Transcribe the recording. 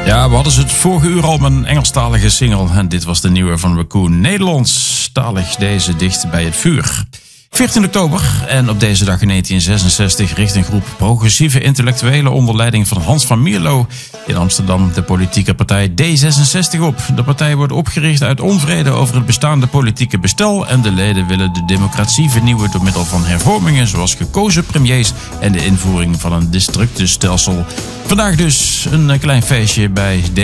Ja, we hadden ze het vorige uur al met een Engelstalige single. En dit was de nieuwe van Raccoon. Nederlandstalig deze dicht bij het vuur. 14 oktober en op deze dag in 1966 richt een groep progressieve intellectuelen onder leiding van Hans van Mierlo in Amsterdam de politieke partij D66 op. De partij wordt opgericht uit onvrede over het bestaande politieke bestel en de leden willen de democratie vernieuwen door middel van hervormingen zoals gekozen premiers en de invoering van een districtenstelsel. Vandaag dus een klein feestje bij